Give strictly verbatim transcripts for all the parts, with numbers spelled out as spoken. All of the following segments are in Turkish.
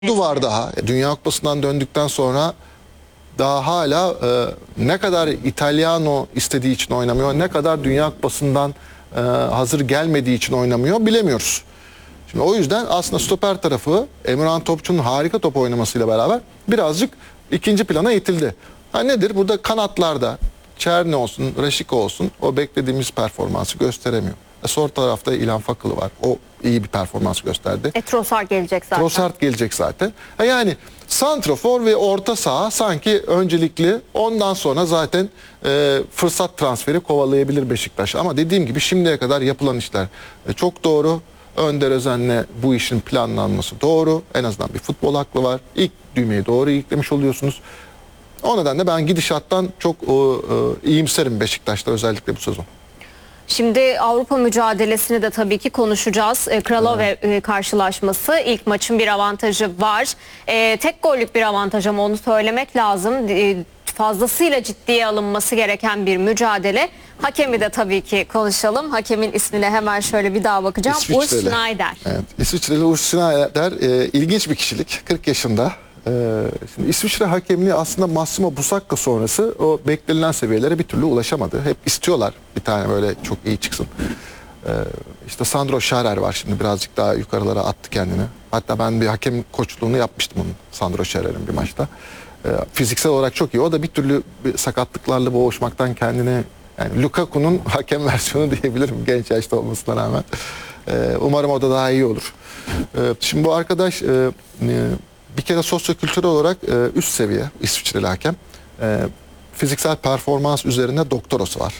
var daha. Dünya Kupası'ndan döndükten sonra daha hala e, ne kadar İtalyano istediği için oynamıyor, ne kadar Dünya Kupası'ndan e, hazır gelmediği için oynamıyor bilemiyoruz. Şimdi o yüzden aslında stoper tarafı Emirhan Topçu'nun harika top oynamasıyla beraber birazcık ikinci plana itildi. Ha nedir? Burada kanatlarda Çerni olsun, Raşika olsun o beklediğimiz performansı gösteremiyor. E, sol tarafta İlhan Fakılı var. O iyi bir performans gösterdi. E, Trossard gelecek zaten. Trossard gelecek zaten. Ha, yani santrafor ve orta saha sanki öncelikli, ondan sonra zaten e, fırsat transferi kovalayabilir Beşiktaş. Ama dediğim gibi şimdiye kadar yapılan işler e, çok doğru. Önder Özen'le bu işin planlanması doğru. En azından bir futbol aklı var. İlk düğmeyi doğru yüklemiş oluyorsunuz. O nedenle ben gidişattan çok e, e, iyimserim Beşiktaş'ta özellikle bu sezon. Şimdi Avrupa mücadelesini de tabii ki konuşacağız. E, Kralove evet. karşılaşması. İlk maçın bir avantajı var. E, tek gollük bir avantaj ama onu söylemek lazım. E, fazlasıyla ciddiye alınması gereken bir mücadele. Hakemi de tabii ki konuşalım. Hakemin ismine hemen şöyle bir daha bakacağım. Urs Schneider. Evet, İsviçreli Urs Schneider e, ilginç bir kişilik. kırk yaşında. Ee, şimdi İsviçre hakemliği aslında Massimo Busacca sonrası o beklenilen seviyelere bir türlü ulaşamadı. Hep istiyorlar bir tane böyle çok iyi çıksın. Ee, işte Sandro Scherer var şimdi birazcık daha yukarılara attı kendini. Hatta ben bir hakem koçluğunu yapmıştım onun, Sandro Scherer'in bir maçta. Ee, fiziksel olarak çok iyi. O da bir türlü bir sakatlıklarla boğuşmaktan kendini, yani Lukaku'nun hakem versiyonu diyebilirim genç yaşta olmasına rağmen. Ee, umarım o da daha iyi olur. Ee, şimdi bu arkadaş e, e, bir kere sosyokültürel olarak e, üst seviye İsviçreli hakem. E, fiziksel performans üzerine doktorası var.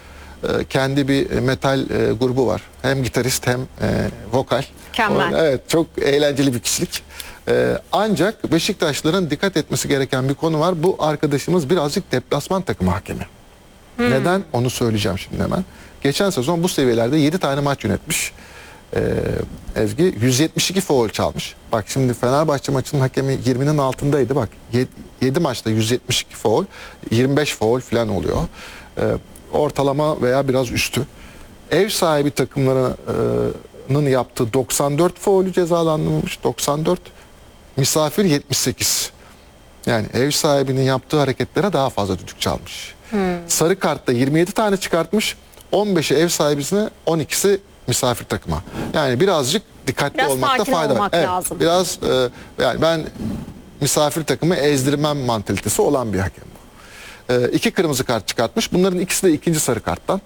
E, kendi bir metal e, grubu var. Hem gitarist hem e, vokal. Mükemmel. O, evet, çok eğlenceli bir kişilik. E, ancak Beşiktaşlıların dikkat etmesi gereken bir konu var. Bu arkadaşımız birazcık deplasman takımı hakemi. Hmm. Neden? Onu söyleyeceğim şimdi hemen. Geçen sezon bu seviyelerde yedi tane maç yönetmiş. Ee, Ezgi yüz yetmiş iki faul çalmış. Bak şimdi Fenerbahçe maçının hakemi yirminin altındaydı. Bak yedi maçta yüz yetmiş iki faul, yirmi beş faul falan oluyor. Ee, ortalama veya biraz üstü. Ev sahibi takımlarının yaptığı doksan dört faulü cezalandırılmış. doksan dört. Misafir yetmiş sekiz. Yani ev sahibinin yaptığı hareketlere daha fazla düdük çalmış. Hmm. Sarı kartta yirmi yedi tane çıkartmış. on beşi ev sahibisine, on ikisi misafir takıma. Yani birazcık dikkatli biraz olmakta fayda var. Evet, lazım. biraz e, yani ben misafir takımı ezdirmem mantalitesi olan bir hakem bu. E, iki kırmızı kart çıkartmış. Bunların ikisi de ikinci sarı karttan.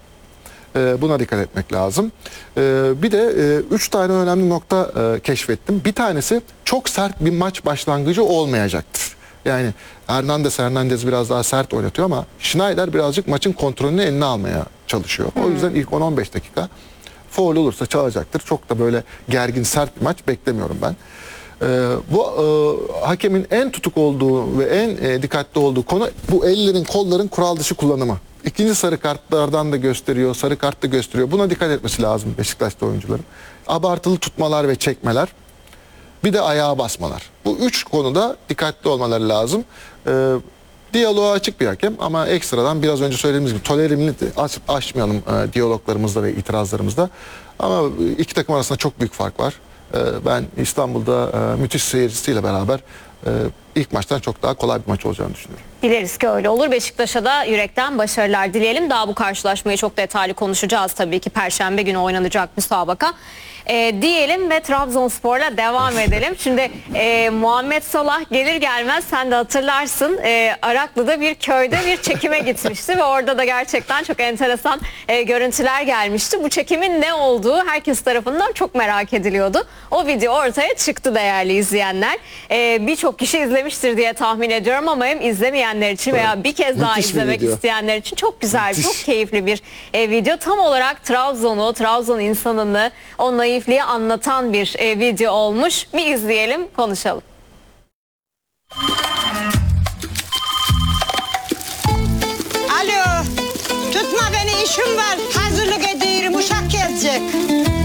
E, buna dikkat etmek lazım. E, bir de e, üç tane önemli nokta e, keşfettim. Bir tanesi çok sert bir maç başlangıcı olmayacaktır. Yani Hernandez Hernandez biraz daha sert oynatıyor ama Schneider birazcık maçın kontrolünü eline almaya çalışıyor. Hmm. O yüzden ilk on on beş dakika faul olursa çalacaktır. Çok da böyle gergin, sert bir maç beklemiyorum ben. Ee, bu e, hakemin en tutuk olduğu ve en e, dikkatli olduğu konu bu ellerin, kolların kural dışı kullanımı. İkinci sarı kartlardan da gösteriyor, sarı kart da gösteriyor. Buna dikkat etmesi lazım Beşiktaş'ta oyuncuların. Abartılı tutmalar ve çekmeler. Bir de ayağa basmalar. Bu üç konuda dikkatli olmaları lazım. Ee, diyaloğa açık bir hakem ama ekstradan biraz önce söylediğimiz gibi tolerimli aç, açmayalım e, diyaloglarımızda ve itirazlarımızda. Ama iki takım arasında çok büyük fark var. E, ben İstanbul'da e, müthiş seyircisiyle beraber e, ilk maçtan çok daha kolay bir maç olacağını düşünüyorum. Dileriz ki öyle olur. Beşiktaş'a da yürekten başarılar dileyelim. Daha bu karşılaşmayı çok detaylı konuşacağız tabii ki. Perşembe günü oynanacak müsabaka. E, diyelim ve Trabzonspor'la devam edelim. Şimdi e, Muhammed Salah gelir gelmez sen de hatırlarsın e, Araklı'da bir köyde bir çekime gitmişti ve orada da gerçekten çok enteresan e, görüntüler gelmişti. Bu çekimin ne olduğu herkes tarafından çok merak ediliyordu. O video ortaya çıktı değerli izleyenler. E, Birçok kişi izlemiştir diye tahmin ediyorum ama hem izlemeyenler için veya bir kez daha Müthiş izlemek isteyenler için çok güzel, Müthiş. çok keyifli bir e, video. Tam olarak Trabzon'u, Trabzon insanını, o naifliği anlatan bir e, video olmuş. Bir izleyelim, konuşalım. Alo, tutma beni, işim var. Hazırlık edeyim, uşak gelecek.